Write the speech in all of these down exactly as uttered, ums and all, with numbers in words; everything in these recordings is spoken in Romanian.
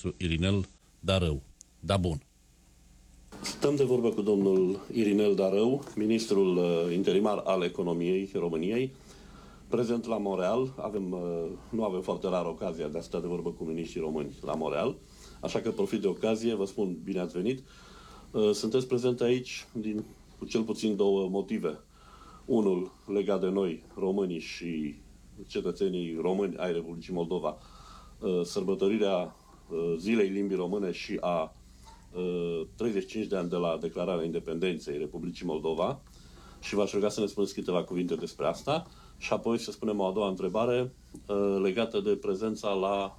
ministru Irinel Darău. Da, bun. Stăm de vorbă cu domnul Irinel Darău, ministrul interimar al economiei României, prezent la Montreal. Avem, nu avem foarte rar ocazia de a sta de vorbă cu miniștrii români la Montreal, așa că profit de ocazie, vă spun bine ați venit. Sunteți prezent aici din, cu cel puțin două motive. Unul legat de noi, românii și cetățenii români ai Republicii Moldova, sărbătorirea Zilei Limbii Române și a treizeci și cinci de ani de la declararea independenței Republicii Moldova, și v-aș ruga să ne spuneți câteva cuvinte despre asta și apoi să spunem o a doua întrebare legată de prezența la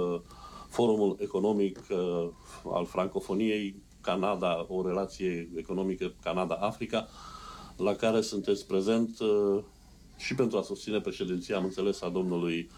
Forumul Economic al Francofoniei Canada, o relație economică Canada-Africa, la care sunteți prezent și pentru a susține președinția, am înțeles, a domnului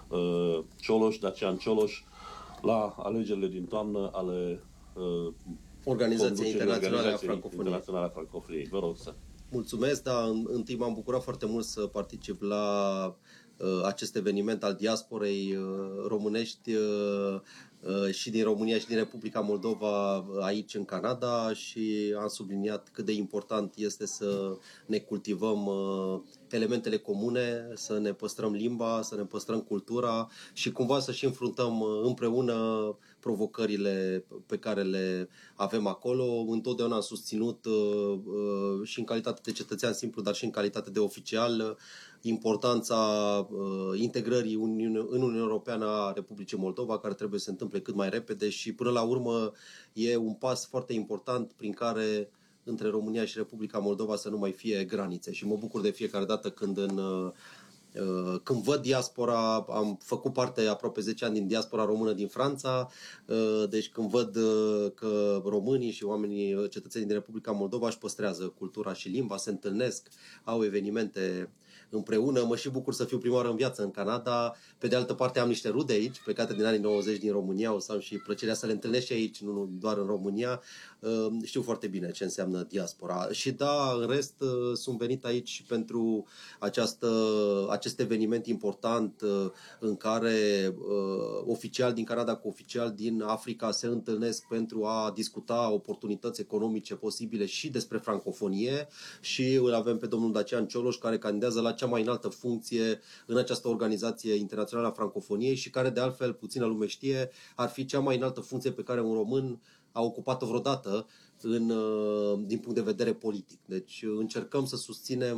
Cioloș, Dacian Cioloș, la alegerile din toamnă ale Organizația Internațională a Francofoniei. Internațională a Francofoniei. Vă rog să... Mulțumesc, dar întâi m-am bucurat foarte mult să particip la uh, acest eveniment al diasporei uh, românești uh, uh, și din România și din Republica Moldova uh, aici în Canada, și am subliniat cât de important este să ne cultivăm uh, elementele comune, să ne păstrăm limba, să ne păstrăm cultura și cumva să și înfruntăm uh, împreună provocările pe care le avem acolo. Întotdeauna am susținut uh, uh, și în calitate de cetățean simplu, dar și în calitate de oficial, importanța uh, integrării Uniune, în Uniunea Europeană a Republicii Moldova, care trebuie să se întâmple cât mai repede, și până la urmă e un pas foarte important prin care între România și Republica Moldova să nu mai fie granițe. Și mă bucur de fiecare dată când în uh, Când văd diaspora, am făcut parte aproape zece ani din diaspora română din Franța, deci când văd că românii și oamenii, cetățenii din Republica Moldova își păstrează cultura și limba, se întâlnesc, au evenimente împreună, mă și bucur să fiu prima oară în viață în Canada. Pe de altă parte am niște rude aici, plecate din anii nouăzeci din România, o să am și plăcerea să le întâlnesc și aici, nu doar în România. Știu foarte bine ce înseamnă diaspora. Și da, în rest sunt venit aici pentru această, acest eveniment important în care oficiali din Canada cu oficiali din Africa se întâlnesc pentru a discuta oportunități economice posibile și despre francofonie, și îl avem pe domnul Dacian Cioloș, care candidează la cea mai înaltă funcție în această organizație internațională a francofoniei și care, de altfel, puțină lume știe, ar fi cea mai înaltă funcție pe care un român a ocupat-o vreodată în, din punct de vedere politic. Deci încercăm să susținem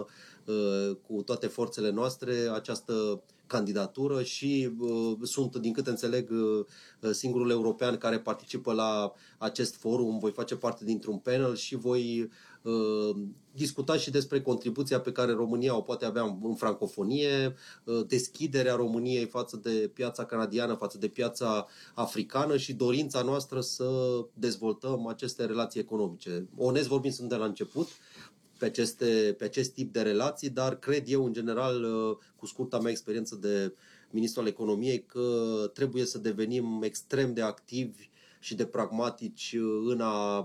cu toate forțele noastre această candidatură și uh, sunt, din câte înțeleg, uh, singurul european care participă la acest forum. Voi face parte dintr-un panel și voi uh, discuta și despre contribuția pe care România o poate avea în, în francofonie, uh, deschiderea României față de piața canadiană, față de piața africană și dorința noastră să dezvoltăm aceste relații economice. Onest vorbind, sunt de la început pe, aceste, pe acest tip de relații, dar cred eu, în general, cu scurta mea experiență de ministru al economiei, că trebuie să devenim extrem de activi și de pragmatici în a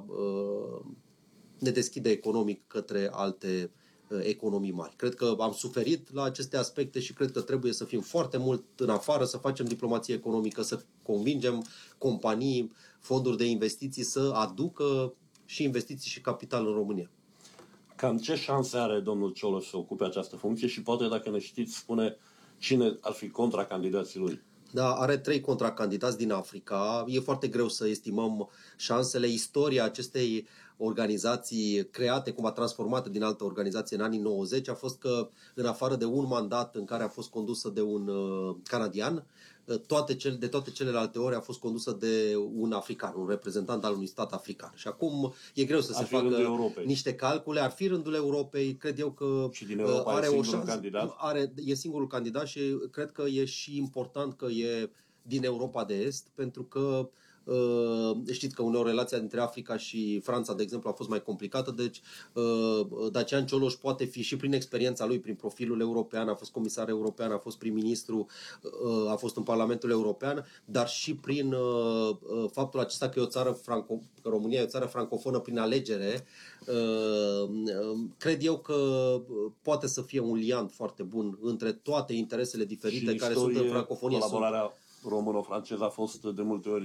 ne deschide economic către alte economii mari. Cred că am suferit la aceste aspecte și cred că trebuie să fim foarte mult în afară, să facem diplomație economică, să convingem companii, fonduri de investiții să aducă și investiții și capital în România. Cam ce șanse are domnul Cioloș să ocupe această funcție și poate, dacă ne știți, spune cine ar fi contracandidații lui? Da, are trei contracandidați din Africa. E foarte greu să estimăm șansele. Istoria acestei organizații create, cumva transformate din altă organizație în anii nouăzeci, a fost că, în afară de un mandat în care a fost condusă de un uh, canadian, toate cele, de toate celelalte ori a fost condusă de un african, un reprezentant al unui stat african. Și acum e greu să ar se facă Europei. niște calcule. Ar fi rândul Europei. Cred eu că și din Europa are o șansă. Candidat? Are, e singurul candidat și cred că e și important că e din Europa de Est, pentru că Uh, știți că uneori relația dintre Africa și Franța, de exemplu, a fost mai complicată, deci uh, Dacian Cioloș poate fi și prin experiența lui, prin profilul european, a fost comisar european, a fost prim-ministru, uh, a fost în Parlamentul European, dar și prin uh, faptul acesta că e o țară franco, că România e o țară francofonă prin alegere. Uh, uh, cred eu că poate să fie un liant foarte bun între toate interesele diferite și care sunt în francofonie. Colaborarea româno-franceză a fost de multe ori